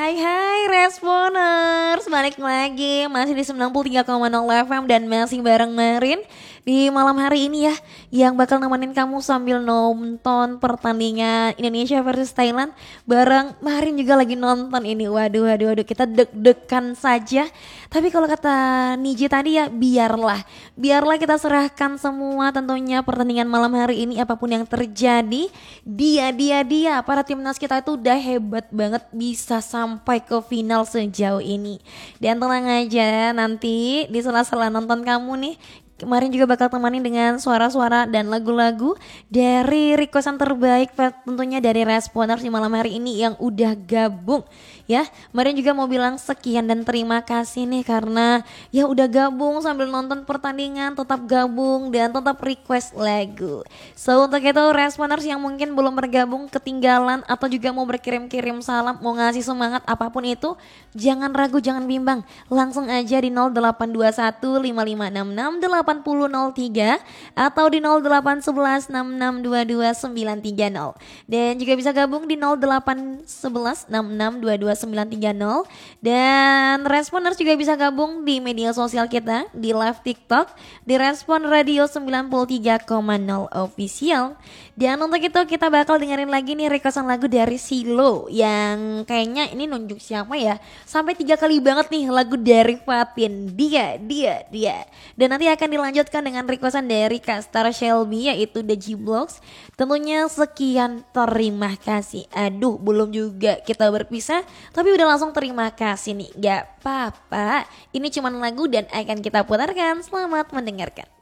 Hai Responers, balik lagi masih di 93,0 FM dan masih bareng Marin di malam hari ini ya, yang bakal nemenin kamu sambil nonton pertandingan Indonesia versus Thailand bareng Marin juga lagi nonton ini. Waduh, kita deg-degan saja. Tapi kalau kata Niji tadi ya biarlah kita serahkan semua tentunya pertandingan malam hari ini apapun yang terjadi. Dia para timnas kita itu udah hebat banget bisa sampai ke final sejauh ini. Dan tenang aja, nanti di sela-sela nonton kamu nih, kemarin juga bakal temani dengan suara-suara dan lagu-lagu dari requestan terbaik tentunya dari Responers di malam hari ini yang udah gabung ya. Kemarin juga mau bilang sekian dan terima kasih nih karena ya udah gabung sambil nonton pertandingan, tetap gabung dan tetap request lagu. So untuk itu Responers yang mungkin belum bergabung, ketinggalan atau juga mau berkirim-kirim salam, mau ngasih semangat apapun itu, jangan ragu, jangan bimbang, langsung aja di 0821 5566 8003 atau di 0811 6622 930 dan juga bisa gabung di 0811 6622 930 dan Responers juga bisa gabung di media sosial kita di live TikTok di Respon Radio 93,0 official. Dan untuk itu kita bakal dengerin lagi nih requestan lagu dari Silo yang kayaknya ini nunjuk siapa ya, sampai 3 kali banget nih lagu dari Fatin, dia. Dan nanti akan dilanjutkan dengan requestan dari Kastar Shelby yaitu The G-Blocks. Tentunya sekian terima kasih. Aduh belum juga kita berpisah tapi udah langsung terima kasih nih. Gak apa-apa, ini cuma lagu dan akan kita putarkan. Selamat mendengarkan.